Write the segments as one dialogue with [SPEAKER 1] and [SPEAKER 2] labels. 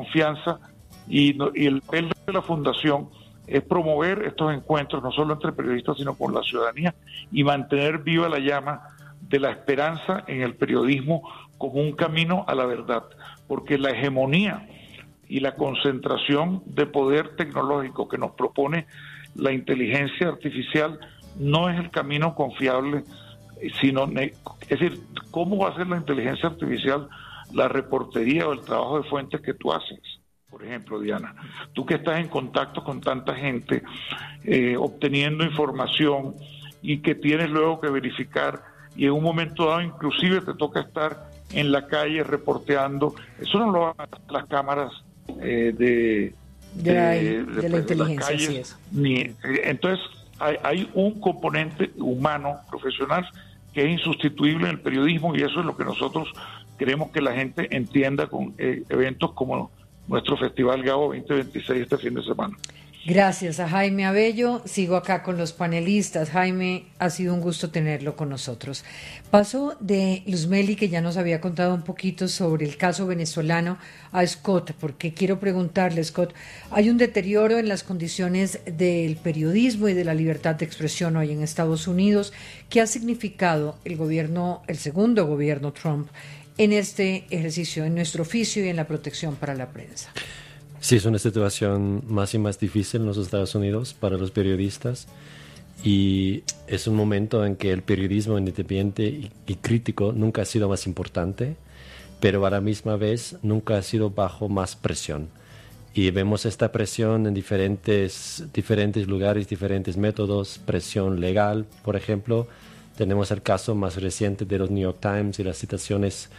[SPEAKER 1] confianza y el papel de la Fundación es promover estos encuentros, no solo entre periodistas, sino con la ciudadanía, y mantener viva la llama de la esperanza en el periodismo como un camino a la verdad, porque la hegemonía y la concentración de poder tecnológico que nos propone la inteligencia artificial no es el camino confiable, sino, es decir, ¿cómo va a ser la inteligencia artificial la reportería o el trabajo de fuentes que tú haces? Por ejemplo, Diana, tú que estás en contacto con tanta gente, obteniendo información y que tienes luego que verificar, y en un momento dado inclusive te toca estar en la calle reporteando, eso no lo van a hacer las cámaras de
[SPEAKER 2] la inteligencia,
[SPEAKER 1] calles,
[SPEAKER 2] así es.
[SPEAKER 1] Entonces hay un componente humano, profesional, que es insustituible en el periodismo, y eso es lo que nosotros queremos que la gente entienda con eventos como nuestro Festival Gabo 2026 este fin de semana.
[SPEAKER 2] Gracias a Jaime Abello. Sigo acá con los panelistas. Jaime, ha sido un gusto tenerlo con nosotros. Paso de Luzmeli, que ya nos había contado un poquito sobre el caso venezolano, a Scott, porque quiero preguntarle, Scott, hay un deterioro en las condiciones del periodismo y de la libertad de expresión hoy en Estados Unidos. ¿Qué ha significado el segundo gobierno Trump en este ejercicio, en nuestro oficio y en la protección para la prensa?
[SPEAKER 3] Sí, es una situación más y más difícil en los Estados Unidos para los periodistas, y es un momento en que el periodismo independiente y crítico nunca ha sido más importante, pero a la misma vez nunca ha sido bajo más presión. Y vemos esta presión en diferentes lugares, diferentes métodos, presión legal, por ejemplo. Tenemos el caso más reciente de los New York Times y las citaciones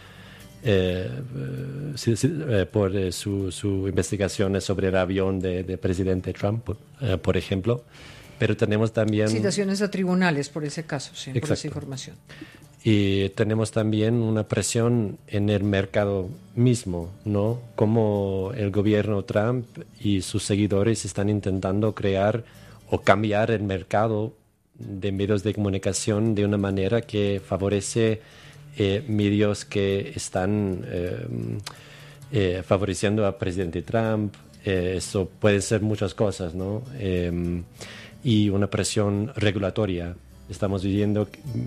[SPEAKER 3] por su investigaciones sobre el avión de presidente Trump, por ejemplo. Pero tenemos también
[SPEAKER 2] citaciones a tribunales por ese caso, sí, por esa información.
[SPEAKER 3] Y tenemos también una presión en el mercado mismo, ¿no? Como el gobierno Trump y sus seguidores están intentando crear o cambiar el mercado de medios de comunicación de una manera que favorece medios que están favoreciendo al presidente Trump. Eso puede ser muchas cosas, ¿no? Y una presión regulatoria. Estamos viendo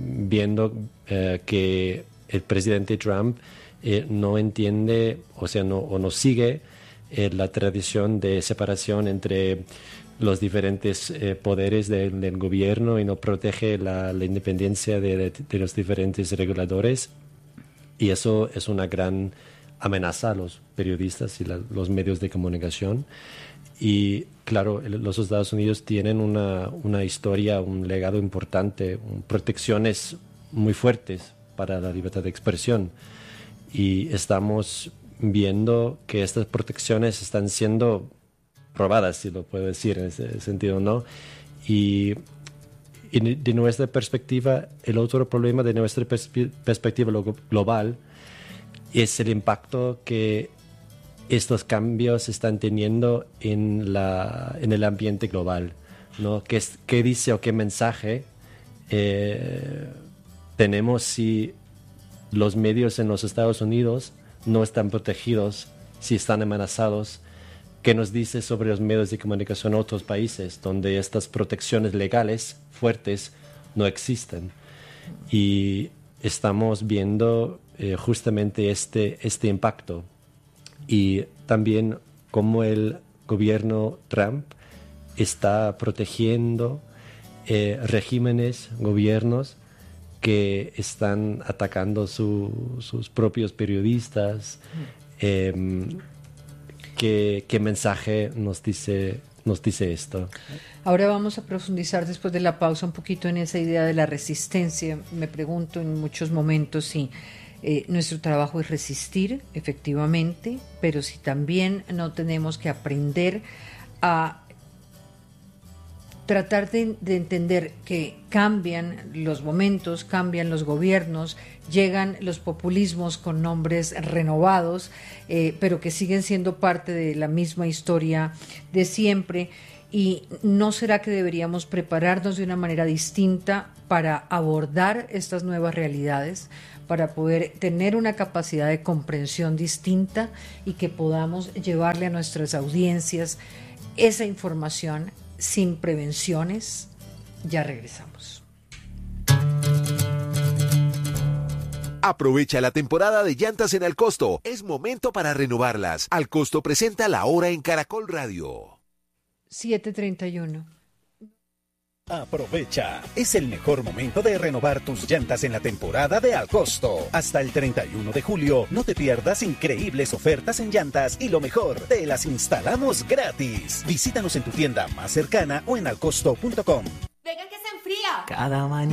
[SPEAKER 3] que el presidente Trump no entiende, o sea, no sigue la tradición de separación entre los diferentes poderes del gobierno, y no protege la independencia de los diferentes reguladores, y eso es una gran amenaza a los periodistas y los medios de comunicación. Y claro, los Estados Unidos tienen una historia, un legado importante, protecciones muy fuertes para la libertad de expresión, y estamos viendo que estas protecciones están siendo probadas, si lo puedo decir en ese sentido, ¿no? Y de nuestra perspectiva, el otro problema de nuestra perspectiva global es el impacto que estos cambios están teniendo en el ambiente global, ¿no? ¿Qué dice o qué mensaje tenemos si los medios en los Estados Unidos no están protegidos, si están amenazados? ¿Qué nos dice sobre los medios de comunicación en otros países donde estas protecciones legales fuertes no existen? Y estamos viendo justamente este impacto, y también cómo el gobierno Trump está protegiendo regímenes, gobiernos que están atacando sus propios periodistas. ¿Qué mensaje nos dice esto?
[SPEAKER 2] Ahora vamos a profundizar después de la pausa un poquito en esa idea de la resistencia. Me pregunto en muchos momentos si nuestro trabajo es resistir, efectivamente, pero si también no tenemos que aprender a tratar de entender que cambian los momentos, cambian los gobiernos, llegan los populismos con nombres renovados, pero que siguen siendo parte de la misma historia de siempre, ¿Y no será que deberíamos prepararnos de una manera distinta para abordar estas nuevas realidades, para poder tener una capacidad de comprensión distinta y que podamos llevarle a nuestras audiencias esa información sin prevenciones? Ya regresamos.
[SPEAKER 4] Aprovecha la temporada de llantas en Alcosto. Es momento para renovarlas. Alcosto presenta La Hora en Caracol Radio.
[SPEAKER 2] 7:31.
[SPEAKER 5] Aprovecha, es el mejor momento de renovar tus llantas en la temporada de Alcosto. Hasta el 31 de julio, no te pierdas increíbles ofertas en llantas y lo mejor, te las instalamos gratis. Visítanos en tu tienda más cercana o en alcosto.com.
[SPEAKER 6] Venga que se enfría.
[SPEAKER 7] Cada mañana